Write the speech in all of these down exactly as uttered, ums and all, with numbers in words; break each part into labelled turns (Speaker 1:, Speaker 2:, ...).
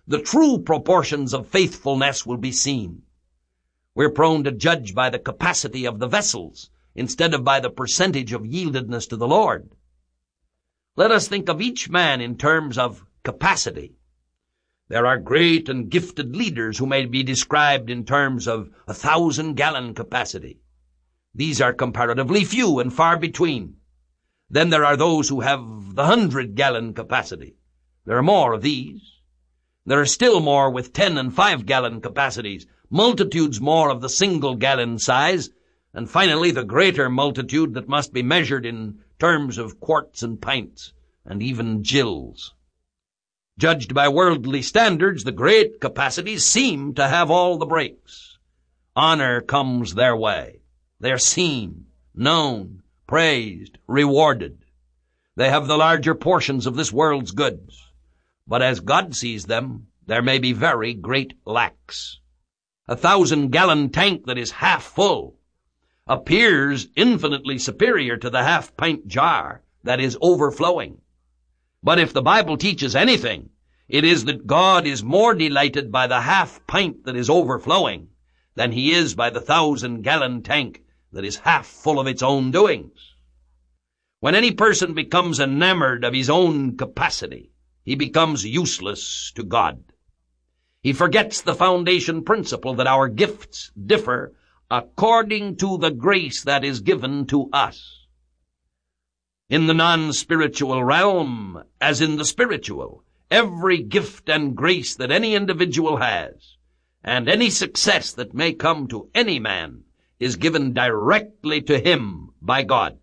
Speaker 1: the true proportions of faithfulness will be seen. We're prone to judge by the capacity of the vessels instead of by the percentage of yieldedness to the Lord. Let us think of each man in terms of capacity. There are great and gifted leaders who may be described in terms of a thousand-gallon capacity. These are comparatively few and far between. Then there are those who have the hundred-gallon capacity. There are more of these. There are still more with ten- and five-gallon capacities, multitudes more of the single-gallon size, and finally the greater multitude that must be measured in terms of quarts and pints, and even gills. Judged by worldly standards, the great capacities seem to have all the breaks. Honor comes their way. They are seen, known, praised, rewarded. They have the larger portions of this world's goods. But as God sees them, there may be very great lacks. A thousand-gallon tank that is half full appears infinitely superior to the half-pint jar that is overflowing. But if the Bible teaches anything, it is that God is more delighted by the half-pint that is overflowing than he is by the thousand-gallon tank that is half full of its own doings. When any person becomes enamored of his own capacity, he becomes useless to God. He forgets the foundation principle that our gifts differ according to the grace that is given to us. In the non-spiritual realm, as in the spiritual, every gift and grace that any individual has, and any success that may come to any man, is given directly to him by God.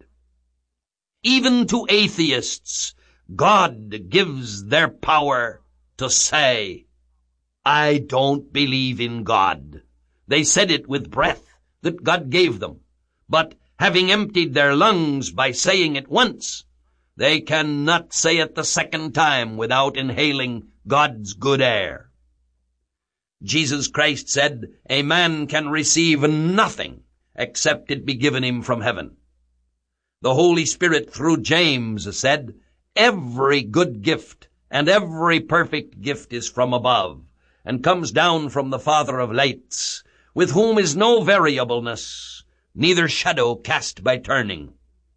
Speaker 1: Even to atheists, God gives their power to say, I don't believe in God. They said it with breath that God gave them, but having emptied their lungs by saying it once, they cannot say it the second time without inhaling God's good air. Jesus Christ said, a man can receive nothing except it be given him from heaven. The Holy Spirit through James said, every good gift and every perfect gift is from above, and comes down from the Father of lights, with whom is no variableness, neither shadow cast by turning.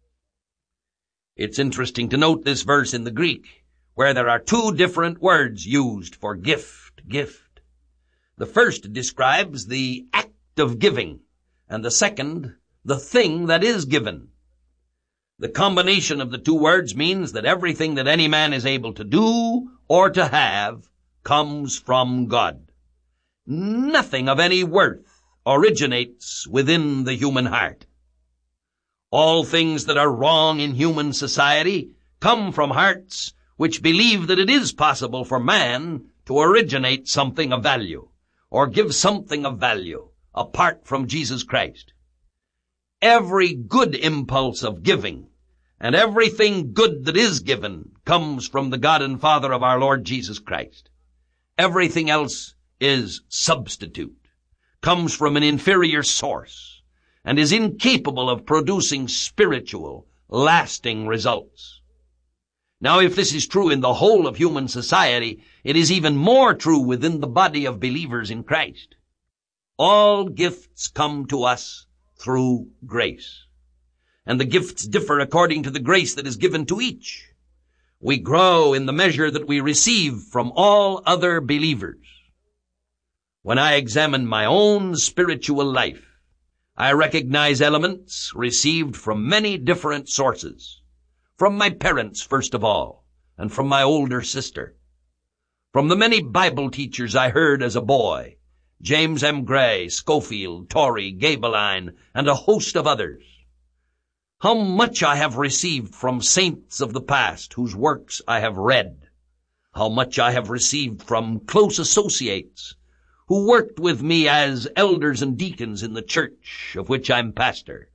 Speaker 1: It's interesting to note this verse in the Greek, where there are two different words used for gift, gift. The first describes the act of giving, and the second, the thing that is given. The combination of the two words means that everything that any man is able to do or to have comes from God. Nothing of any worth originates within the human heart. All things that are wrong in human society come from hearts which believe that it is possible for man to originate something of value, or give something of value, apart from Jesus Christ. Every good impulse of giving, and everything good that is given, comes from the God and Father of our Lord Jesus Christ. Everything else is substitute, comes from an inferior source, and is incapable of producing spiritual, lasting results. Now, if this is true in the whole of human society, it is even more true within the body of believers in Christ. All gifts come to us through grace, and the gifts differ according to the grace that is given to each. We grow in the measure that we receive from all other believers. When I examine my own spiritual life, I recognize elements received from many different sources. From my parents, first of all, and from my older sister. From the many Bible teachers I heard as a boy, James M. Gray, Schofield, Torrey, Gabeline, and a host of others. How much I have received from saints of the past whose works I have read. How much I have received from close associates who worked with me as elders and deacons in the church of which I'm pastor.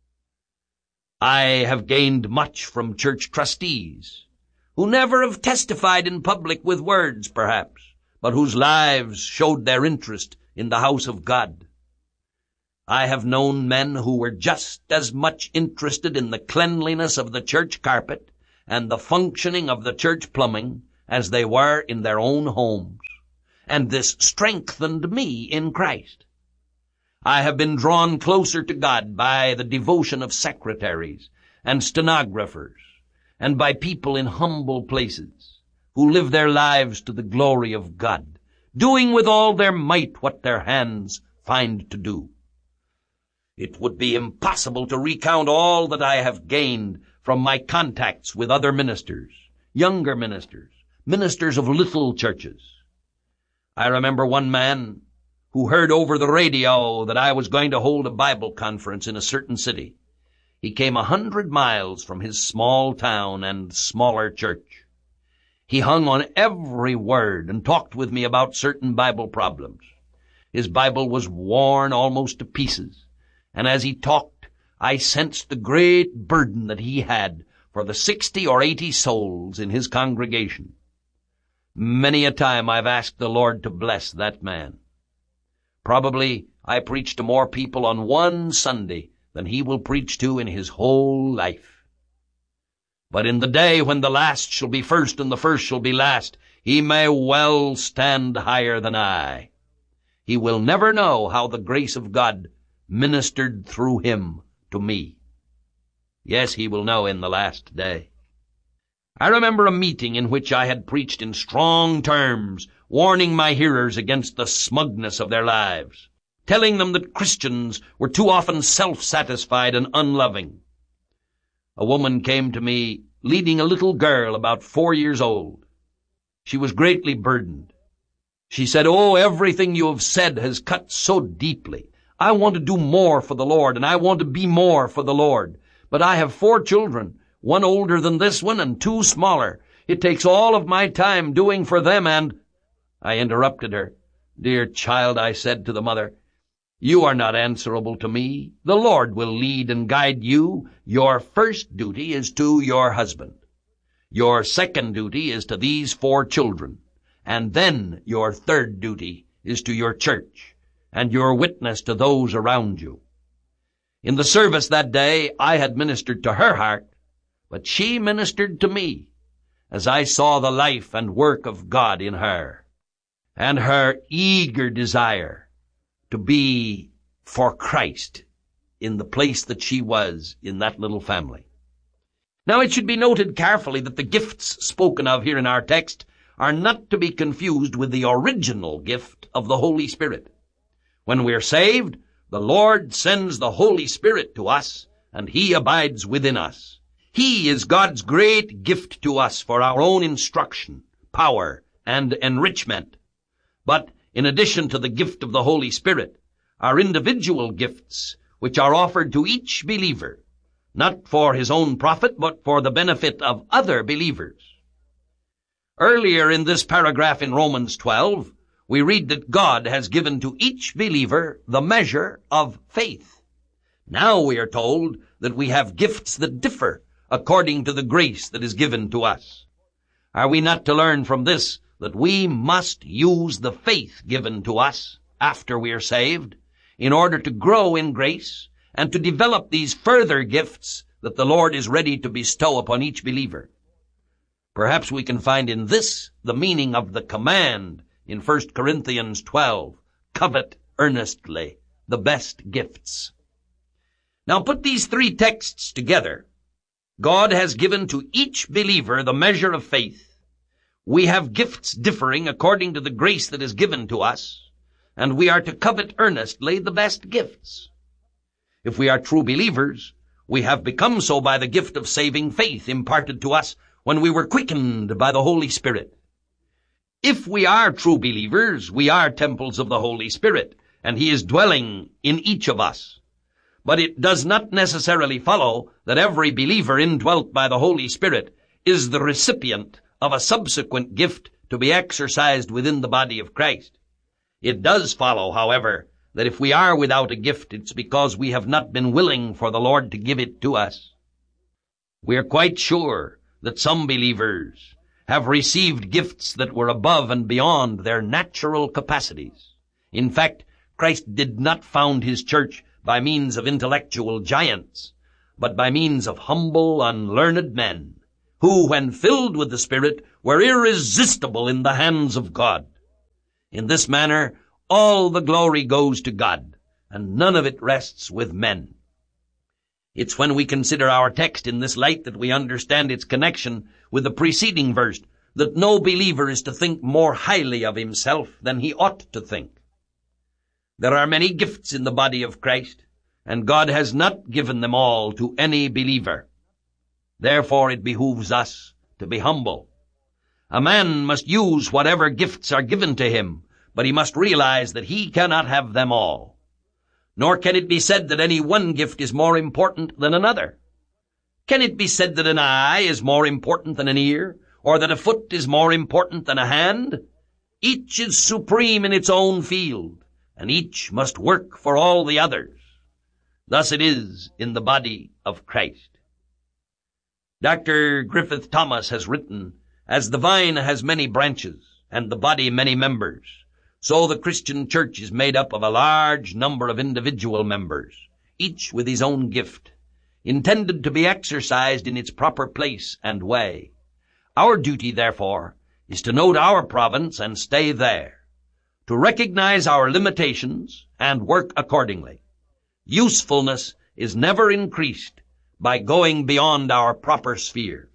Speaker 1: I have gained much from church trustees, who never have testified in public with words, perhaps, but whose lives showed their interest in the house of God. I have known men who were just as much interested in the cleanliness of the church carpet and the functioning of the church plumbing as they were in their own homes, and this strengthened me in Christ. I have been drawn closer to God by the devotion of secretaries and stenographers, and by people in humble places who live their lives to the glory of God, doing with all their might what their hands find to do. It would be impossible to recount all that I have gained from my contacts with other ministers, younger ministers, ministers of little churches. I remember one man who heard over the radio that I was going to hold a Bible conference in a certain city. He came a hundred miles from his small town and smaller church. He hung on every word and talked with me about certain Bible problems. His Bible was worn almost to pieces, and as he talked, I sensed the great burden that he had for the sixty or eighty souls in his congregation. Many a time I've asked the Lord to bless that man. Probably I preach to more people on one Sunday than he will preach to in his whole life. But in the day when the last shall be first and the first shall be last, he may well stand higher than I. He will never know how the grace of God ministered through him to me. Yes, he will know in the last day. I remember a meeting in which I had preached in strong terms, warning my hearers against the smugness of their lives, telling them that Christians were too often self-satisfied and unloving. A woman came to me leading a little girl about four years old. She was greatly burdened. She said, "Oh, everything you have said has cut so deeply. I want to do more for the Lord, and I want to be more for the Lord. But I have four children, one older than this one and two smaller. It takes all of my time doing for them and—" I interrupted her. "Dear child," I said to the mother, "you are not answerable to me. The Lord will lead and guide you. Your first duty is to your husband. Your second duty is to these four children. And then your third duty is to your church and your witness to those around you." In the service that day, I had ministered to her heart, but she ministered to me as I saw the life and work of God in her, and her eager desire to be for Christ in the place that she was in that little family. Now it should be noted carefully that the gifts spoken of here in our text are not to be confused with the original gift of the Holy Spirit. When we are saved, the Lord sends the Holy Spirit to us, and He abides within us. He is God's great gift to us for our own instruction, power, and enrichment. But in addition to the gift of the Holy Spirit, are individual gifts which are offered to each believer, not for his own profit, but for the benefit of other believers. Earlier in this paragraph in Romans twelve, we read that God has given to each believer the measure of faith. Now we are told that we have gifts that differ according to the grace that is given to us. Are we not to learn from this that we must use the faith given to us after we are saved in order to grow in grace and to develop these further gifts that the Lord is ready to bestow upon each believer? Perhaps we can find in this the meaning of the command in First Corinthians twelve, covet earnestly the best gifts. Now put these three texts together. God has given to each believer the measure of faith. We have gifts differing according to the grace that is given to us, and we are to covet earnestly the best gifts. If we are true believers, we have become so by the gift of saving faith imparted to us when we were quickened by the Holy Spirit. If we are true believers, we are temples of the Holy Spirit, and He is dwelling in each of us. But it does not necessarily follow that every believer indwelt by the Holy Spirit is the recipient of a subsequent gift to be exercised within the body of Christ. It does follow, however, that if we are without a gift, it's because we have not been willing for the Lord to give it to us. We are quite sure that some believers have received gifts that were above and beyond their natural capacities. In fact, Christ did not found His church by means of intellectual giants, but by means of humble, unlearned men, who, when filled with the Spirit, were irresistible in the hands of God. In this manner, all the glory goes to God, and none of it rests with men. It's when we consider our text in this light that we understand its connection with the preceding verse, that no believer is to think more highly of himself than he ought to think. There are many gifts in the body of Christ, and God has not given them all to any believer. Therefore it behooves us to be humble. A man must use whatever gifts are given to him, but he must realize that he cannot have them all. Nor can it be said that any one gift is more important than another. Can it be said that an eye is more important than an ear, or that a foot is more important than a hand? Each is supreme in its own field, and each must work for all the others. Thus it is in the body of Christ. Doctor Griffith Thomas has written, "As the vine has many branches, and the body many members, so the Christian church is made up of a large number of individual members, each with his own gift, intended to be exercised in its proper place and way. Our duty, therefore, is to note our province and stay there, to recognize our limitations and work accordingly. Usefulness is never increased by going beyond our proper sphere."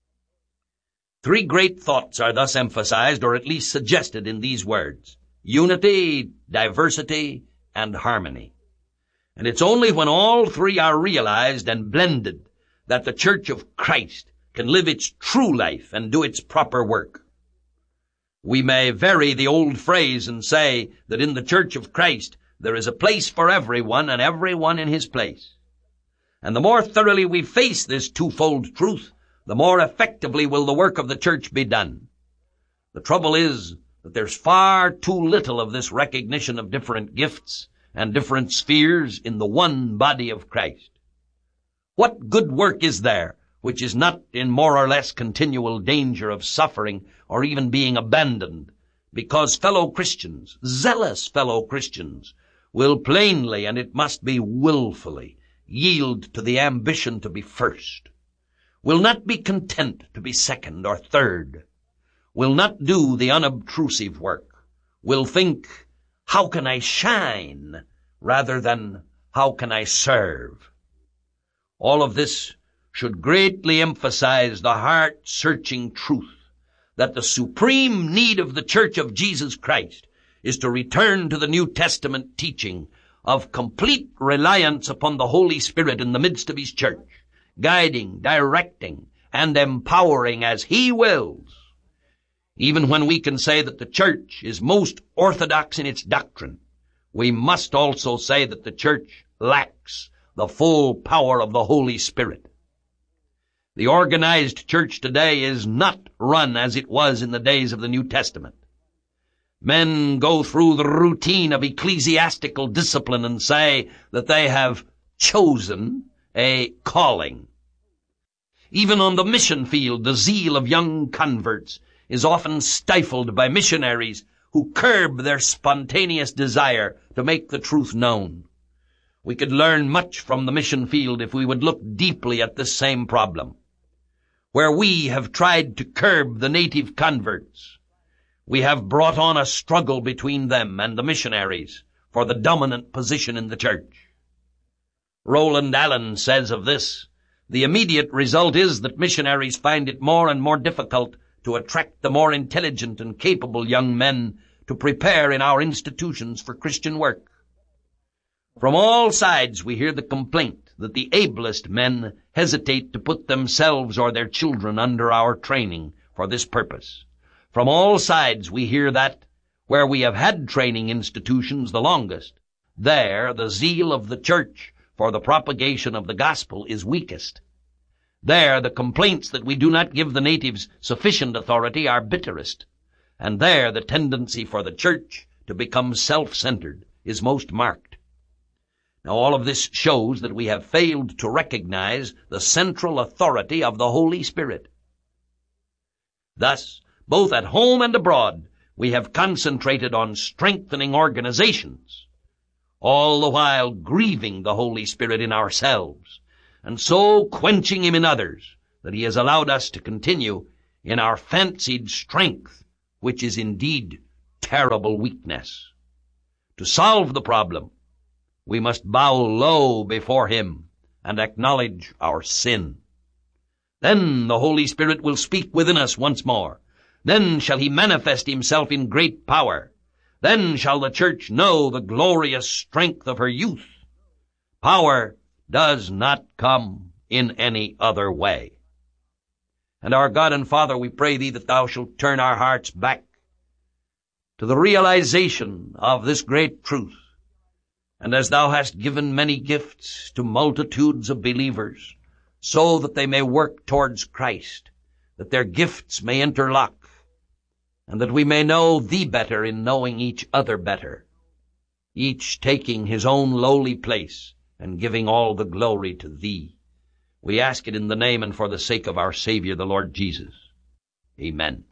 Speaker 1: Three great thoughts are thus emphasized, or at least suggested, in these words: unity, diversity, and harmony. And it's only when all three are realized and blended that the Church of Christ can live its true life and do its proper work. We may vary the old phrase and say that in the Church of Christ there is a place for everyone and everyone in his place. And the more thoroughly we face this twofold truth, the more effectively will the work of the church be done. The trouble is that there's far too little of this recognition of different gifts and different spheres in the one body of Christ. What good work is there which is not in more or less continual danger of suffering or even being abandoned, because fellow Christians, zealous fellow Christians, will plainly, and it must be willfully, yield to the ambition to be first, will not be content to be second or third, will not do the unobtrusive work, will think, how can I shine, rather than how can I serve? All of this should greatly emphasize the heart-searching truth that the supreme need of the Church of Jesus Christ is to return to the New Testament teaching of complete reliance upon the Holy Spirit in the midst of his church, guiding, directing, and empowering as he wills. Even when we can say that the church is most orthodox in its doctrine, we must also say that the church lacks the full power of the Holy Spirit. The organized church today is not run as it was in the days of the New Testament. Men go through the routine of ecclesiastical discipline and say that they have chosen a calling. Even on the mission field, the zeal of young converts is often stifled by missionaries who curb their spontaneous desire to make the truth known. We could learn much from the mission field if we would look deeply at this same problem. Where we have tried to curb the native converts, we have brought on a struggle between them and the missionaries for the dominant position in the church. Roland Allen says of this, the immediate result is that missionaries find it more and more difficult to attract the more intelligent and capable young men to prepare in our institutions for Christian work. From all sides we hear the complaint that the ablest men hesitate to put themselves or their children under our training for this purpose. From all sides we hear that, where we have had training institutions the longest, there the zeal of the church for the propagation of the gospel is weakest. There the complaints that we do not give the natives sufficient authority are bitterest. And there the tendency for the church to become self-centered is most marked. Now all of this shows that we have failed to recognize the central authority of the Holy Spirit. Thus, both at home and abroad, we have concentrated on strengthening organizations, all the while grieving the Holy Spirit in ourselves, and so quenching him in others, that he has allowed us to continue in our fancied strength, which is indeed terrible weakness. To solve the problem, we must bow low before him and acknowledge our sin. Then the Holy Spirit will speak within us once more. Then shall he manifest himself in great power. Then shall the church know the glorious strength of her youth. Power does not come in any other way. And our God and Father, we pray thee that thou shalt turn our hearts back to the realization of this great truth. And as thou hast given many gifts to multitudes of believers, so that they may work towards Christ, that their gifts may interlock, and that we may know thee better in knowing each other better, each taking his own lowly place and giving all the glory to thee. We ask it in the name and for the sake of our Savior, the Lord Jesus. Amen.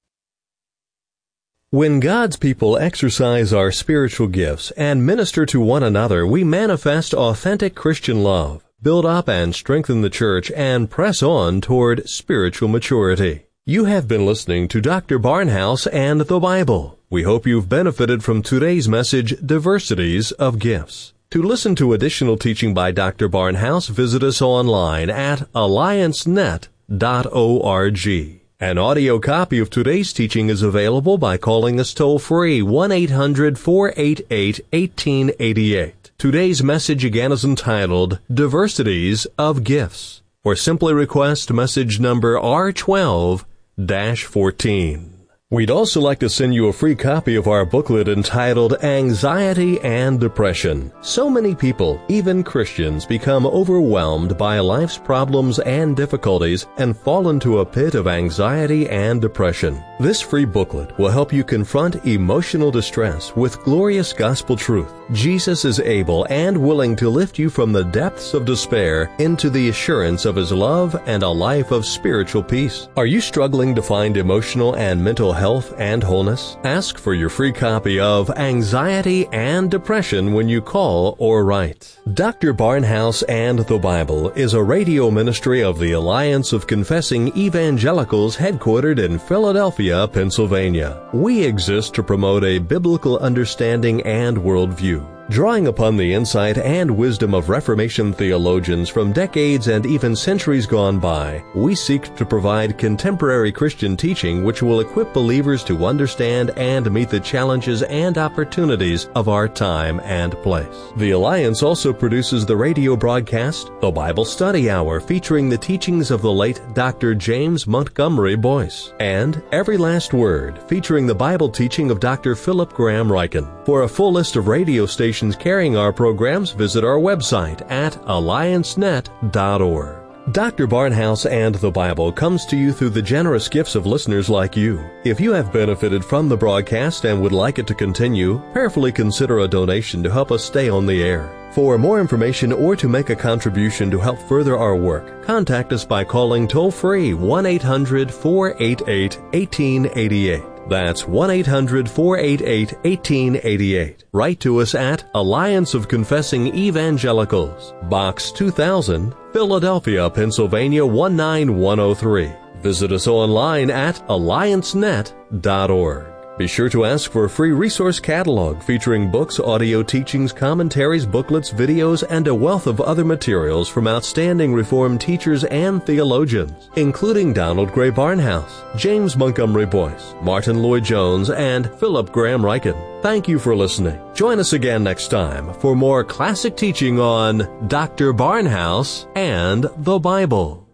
Speaker 2: When God's people exercise our spiritual gifts and minister to one another, we manifest authentic Christian love, build up and strengthen the church, and press on toward spiritual maturity. You have been listening to Doctor Barnhouse and the Bible. We hope you've benefited from today's message, Diversities of Gifts. To listen to additional teaching by Doctor Barnhouse, visit us online at alliance net dot org. An audio copy of today's teaching is available by calling us toll-free one eight hundred four eight eight one eight eight eight. Today's message again is entitled Diversities of Gifts, or simply request message number R twelve dash fourteen. We'd also like to send you a free copy of our booklet entitled Anxiety and Depression. So many people, even Christians, become overwhelmed by life's problems and difficulties and fall into a pit of anxiety and depression. This free booklet will help you confront emotional distress with glorious gospel truth. Jesus is able and willing to lift you from the depths of despair into the assurance of his love and a life of spiritual peace. Are you struggling to find emotional and mental health and wholeness? Ask for your free copy of Anxiety and Depression when you call or write. Doctor Barnhouse and the Bible is a radio ministry of the Alliance of Confessing Evangelicals headquartered in Philadelphia, Pennsylvania. We exist to promote a biblical understanding and worldview. Drawing upon the insight and wisdom of Reformation theologians from decades and even centuries gone by, we seek to provide contemporary Christian teaching which will equip believers to understand and meet the challenges and opportunities of our time and place. The Alliance also produces the radio broadcast, The Bible Study Hour, featuring the teachings of the late Doctor James Montgomery Boyce, and Every Last Word, featuring the Bible teaching of Doctor Philip Graham Ryken. For a full list of radio stations carrying our programs, visit our website at alliance net dot org. Doctor Barnhouse and the Bible comes to you through the generous gifts of listeners like you. If you have benefited from the broadcast and would like it to continue, prayerfully consider a donation to help us stay on the air. For more information or to make a contribution to help further our work, contact us by calling toll-free one eight hundred four eight eight one eight eight eight. That's one eight hundred four eight eight one eight eight eight. Write to us at Alliance of Confessing Evangelicals, Box two thousand, Philadelphia, Pennsylvania one nine one oh three. Visit us online at alliance net dot org. Be sure to ask for a free resource catalog featuring books, audio teachings, commentaries, booklets, videos, and a wealth of other materials from outstanding Reformed teachers and theologians, including Donald Gray Barnhouse, James Montgomery Boyce, Martin Lloyd-Jones, and Philip Graham Ryken. Thank you for listening. Join us again next time for more classic teaching on Doctor Barnhouse and the Bible.